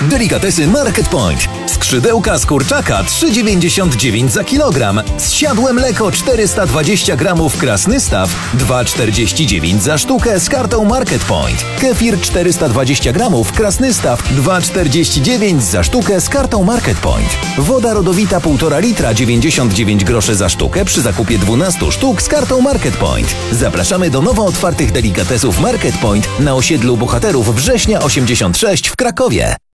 Delikatesy Market Point. Skrzydełka z kurczaka 3,99 za kilogram. Zsiadłe mleko 420 gramów Krasny Staw 2,49 za sztukę z kartą Market Point. Kefir 420 gramów Krasny Staw 2,49 za sztukę z kartą Market Point. Woda rodowita 1,5 litra 99 groszy za sztukę przy zakupie 12 sztuk z kartą Market Point. Zapraszamy do nowo otwartych delikatesów Market Point na osiedlu Bohaterów Września 86 w Krakowie.